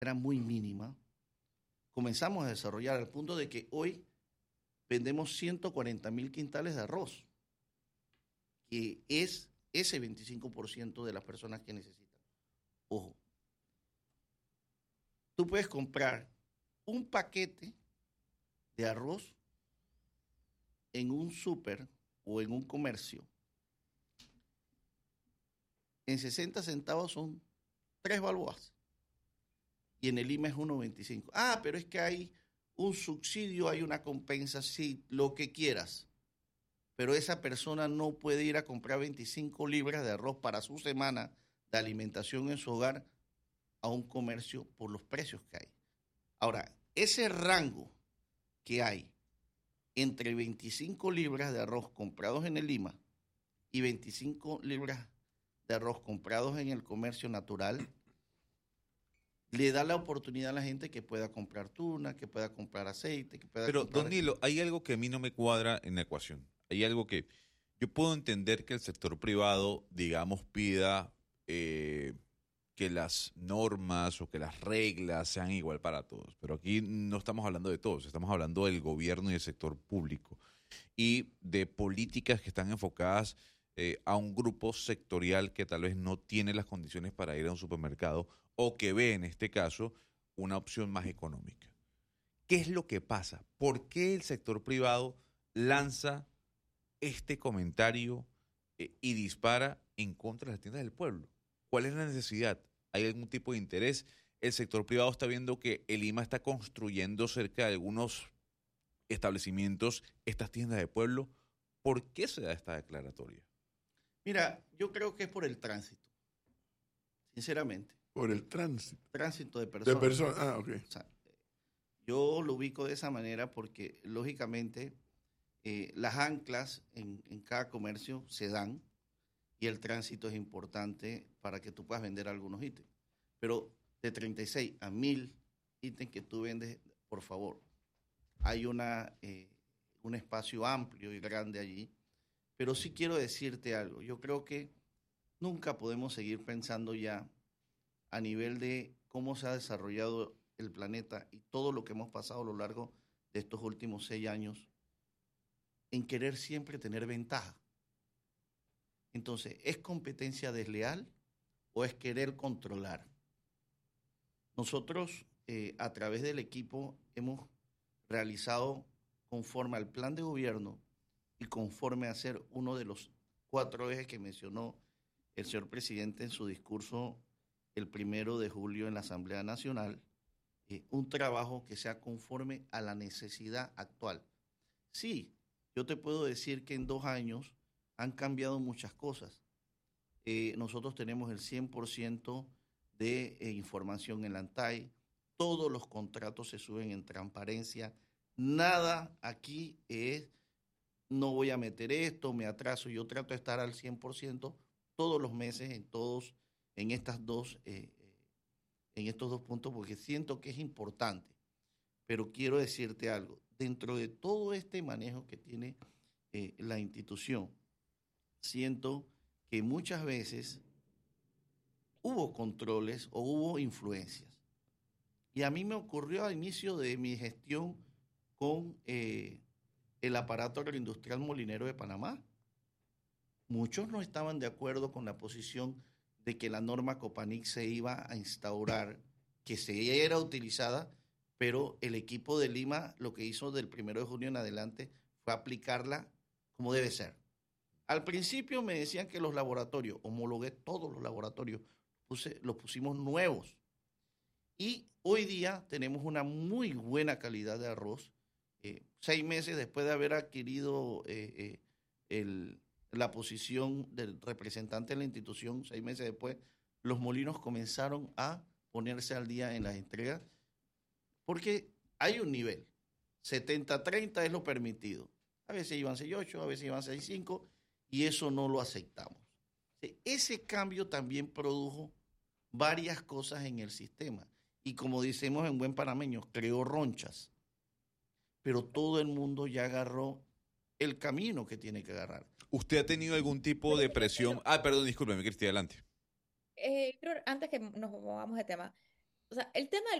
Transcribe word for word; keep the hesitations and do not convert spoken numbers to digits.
era muy mínima, comenzamos a desarrollar al punto de que hoy vendemos ciento cuarenta mil quintales de arroz, que es ese veinticinco por ciento de las personas que necesitan. Ojo, tú puedes comprar un paquete de arroz en un súper o en un comercio. En sesenta centavos son tres balboas. Y en el I M A es uno veinticinco. Ah, pero es que hay un subsidio, hay una compensa, sí, lo que quieras. Pero esa persona no puede ir a comprar veinticinco libras de arroz para su semana de alimentación en su hogar a un comercio por los precios que hay. Ahora, ese rango que hay entre veinticinco libras de arroz comprados en el I M A y veinticinco libras de arroz comprados en el comercio natural, le da la oportunidad a la gente que pueda comprar tuna, que pueda comprar aceite, que pueda Pero, comprar... don Nilo, hay algo que a mí no me cuadra en la ecuación. Hay algo que yo puedo entender que el sector privado, digamos, pida eh, que las normas o que las reglas sean igual para todos. Pero aquí no estamos hablando de todos, estamos hablando del gobierno y del sector público y de políticas que están enfocadas eh, a un grupo sectorial que tal vez no tiene las condiciones para ir a un supermercado o que ve en este caso una opción más económica. ¿Qué es lo que pasa? ¿Por qué el sector privado lanza este comentario eh, y dispara en contra de las tiendas del pueblo? ¿Cuál es la necesidad? ¿Hay algún tipo de interés? El sector privado está viendo que el I M A está construyendo cerca de algunos establecimientos estas tiendas de pueblo. ¿Por qué se da esta declaratoria? Mira, yo creo que es por el tránsito, sinceramente. Por el tránsito. Tránsito de De personas. personas. Ah, ok. O sea, yo lo ubico de esa manera porque, lógicamente, eh, las anclas en, en cada comercio se dan y el tránsito es importante para que tú puedas vender algunos ítems. Pero de treinta y seis a mil ítems que tú vendes, por favor, hay una, eh, un espacio amplio y grande allí. Pero sí quiero decirte algo. Yo creo que nunca podemos seguir pensando ya a nivel de cómo se ha desarrollado el planeta y todo lo que hemos pasado a lo largo de estos últimos seis años en querer siempre tener ventaja. Entonces, ¿es competencia desleal o es querer controlar? Nosotros, eh, a través del equipo, hemos realizado, conforme al plan de gobierno y conforme a ser uno de los cuatro ejes que mencionó el señor presidente en su discurso el primero de julio en la Asamblea Nacional, eh, un trabajo que sea conforme a la necesidad actual. Sí, yo te puedo decir que en dos años han cambiado muchas cosas. Eh, nosotros tenemos el cien por ciento de eh, información en la ANTAI, todos los contratos se suben en transparencia, nada aquí es, no voy a meter esto, me atraso, yo trato de estar al cien por ciento todos los meses en todos, en estas dos, eh, en estos dos puntos, porque siento que es importante. Pero quiero decirte algo, dentro de todo este manejo que tiene eh, la institución, siento que muchas veces hubo controles o hubo influencias. Y a mí me ocurrió al inicio de mi gestión con eh, el aparato agroindustrial molinero de Panamá. Muchos no estaban de acuerdo con la posición de que la norma Copanic se iba a instaurar, que se era utilizada, pero el equipo de Lima lo que hizo del primero de junio en adelante fue aplicarla como debe ser. Al principio me decían que los laboratorios, homologué todos los laboratorios, puse, los pusimos nuevos. Y hoy día tenemos una muy buena calidad de arroz. Eh, seis meses después de haber adquirido eh, eh, el, la posición del representante de la institución, seis meses después, los molinos comenzaron a ponerse al día en las entregas, porque hay un nivel. setenta treinta es lo permitido. A veces iban seis ocho, a veces iban seis cinco, y eso no lo aceptamos. Ese cambio también produjo varias cosas en el sistema. Y como decimos en buen panameño, creó ronchas. Pero todo el mundo ya agarró el camino que tiene que agarrar. ¿Usted ha tenido algún tipo de presión? Ah, perdón, discúlpeme, Cristi, adelante. Eh, creo, antes que nos movamos de tema, o sea, el tema del